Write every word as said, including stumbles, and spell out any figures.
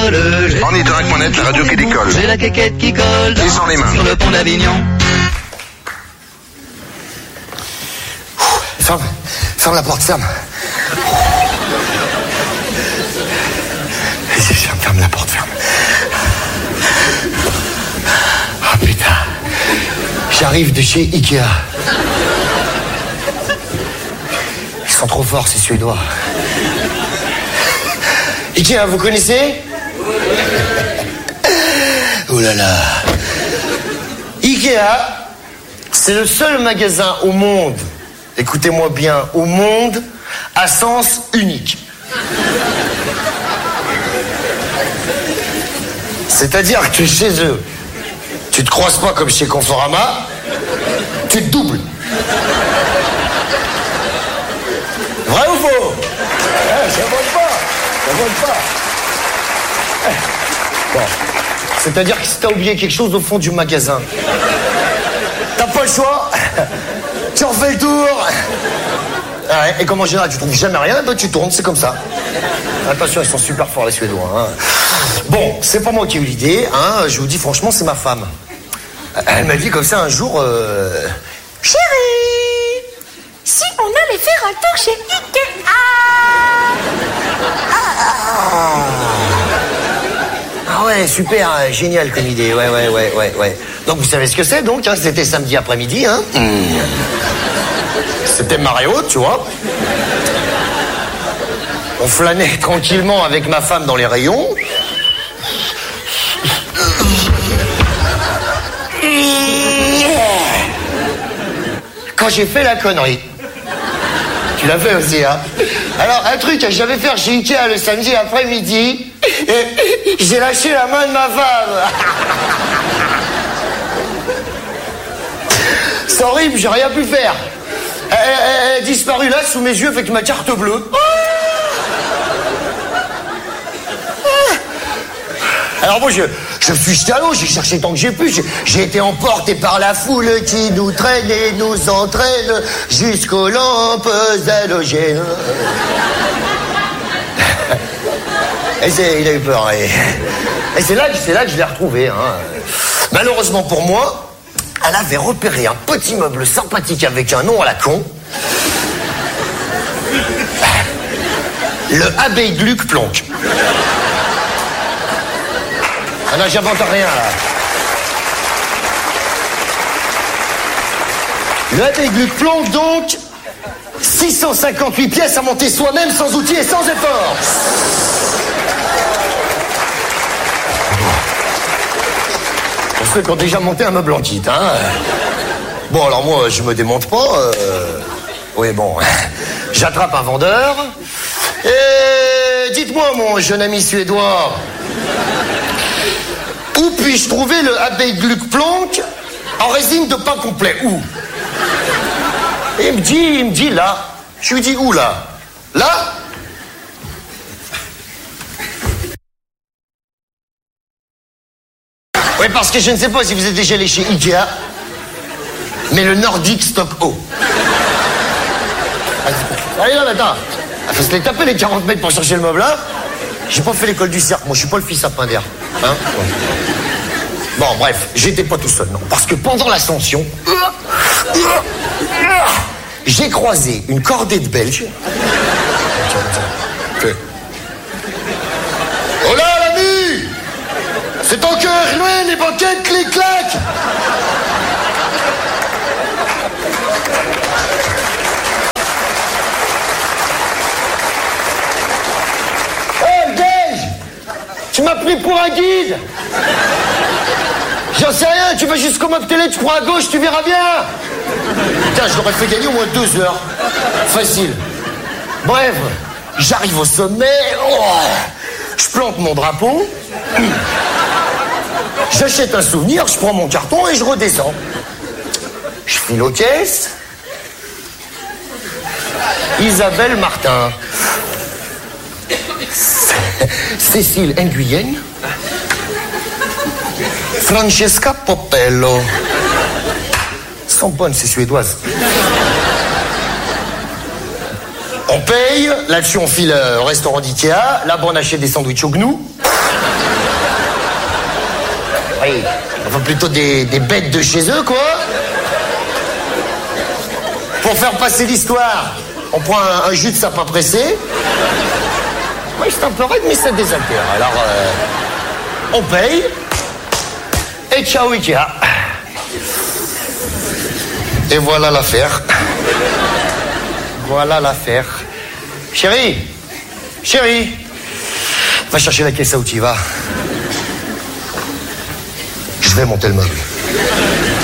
colle. J'ai Ornithorynque point net, la radio qui décolle. J'ai la quéquette qui colle. Et sans les mains. Sur le pont d'Avignon. Ferme, ferme la porte, ferme. Vas-y, ferme, ferme la porte, ferme. Ah putain. J'arrive de chez Ikea. Ils sont trop forts, ces Suédois. Ikea, vous connaissez? Oh là là. Ikea, c'est le seul magasin au monde, écoutez-moi bien, au monde, à sens unique. C'est-à-dire que chez eux, tu te croises pas comme chez Conforama, tu te doubles. Vrai ou faux? Eh, ça vole pas, ça vole pas. Eh. Bon, c'est-à-dire que si t'as oublié quelque chose au fond du magasin, t'as pas le choix, tu refais le tour. Ouais, et comme en général tu trouves jamais rien, ben tu tournes, c'est comme ça. Attention, ils sont super forts les Suédois. Hein. Bon, c'est pas moi qui ai eu l'idée, hein. Je vous dis franchement, c'est ma femme. Elle m'a dit comme ça un jour, euh... Chérie, si on allait faire un tour chez Ikea. Ah, ah ouais, super, génial comme idée, ouais, ouais, ouais, ouais, ouais. Donc vous savez ce que c'est donc, hein, c'était samedi après-midi, hein. Mmh. C'était marée haute, tu vois. On flânait tranquillement avec ma femme dans les rayons. Quand j'ai fait la connerie. Tu l'as fait aussi, hein. Alors, un truc que j'avais fait chez Ikea le samedi après-midi, et j'ai lâché la main de ma femme. C'est horrible, j'ai rien pu faire. Elle, elle, elle est disparue là, sous mes yeux, avec ma carte bleue. Alors moi, je, je suis jeté à l'eau, j'ai cherché tant que j'ai pu, j'ai, j'ai été emporté par la foule qui nous traîne et nous entraîne jusqu'aux lampes halogènes. Et c'est, il a eu peur. Et, et c'est là, c'est là que je l'ai retrouvé. Hein. Malheureusement pour moi, elle avait repéré un petit meuble sympathique avec un nom à la con. Le Abeille Gluck Plonk. Ah non, j'invente rien, là. Le Abeille Gluck Plonk, donc, six cent cinquante-huit pièces à monter soi-même, sans outils et sans effort. Pour ceux qui ont déjà monté un meuble en kit, hein. Bon, alors moi, je me démonte pas. Euh... Oui, bon, j'attrape un vendeur. Et dites-moi, mon jeune ami suédois, où puis-je trouver le Abeille Gluck Plonk en résine de pain complet? Où? Et il me dit, il me dit là. Je lui dis où là? Là? Oui, parce que je ne sais pas si vous êtes déjà allé chez Ikea, mais le Nordic Stock O. Allez là, attends. Il faut se les taper les quarante mètres pour chercher le meuble là. J'ai pas fait l'école du cirque, moi je suis pas le fils à pain d'air. Hein? Ouais. Bon, bref, j'étais pas tout seul, non. Parce que pendant l'ascension, j'ai croisé une cordée de Belges. Oh là, l'ami! C'est ton cœur, loin, les banquettes, clic-clac! Tu m'as pris pour un guide. J'en sais rien, tu vas jusqu'au mob télé, tu prends à gauche, tu verras bien. Putain, je l'aurais fait gagner au moins deux heures. Facile. Bref, j'arrive au sommet, oh, je plante mon drapeau, j'achète un souvenir, je prends mon carton et je redescends. Je file aux caisses. Isabelle Martin. Cécile Nguyen, Francesca Popello. Elles sont bonnes, ces Suédoises. On paye, là-dessus on file au restaurant d'Ikea, là-bas on achète des sandwichs au gnou. Oui, enfin plutôt des, des bêtes de chez eux, quoi. Pour faire passer l'histoire, on prend un, un jus de sapin pressé. Oui, c'est un peu raide, mais ça désaltère. Alors, euh, on paye. Et ciao Ikea. Et voilà l'affaire. Voilà l'affaire. Chérie, chérie, va chercher la caisse à outils, va. Je vais monter le meuble.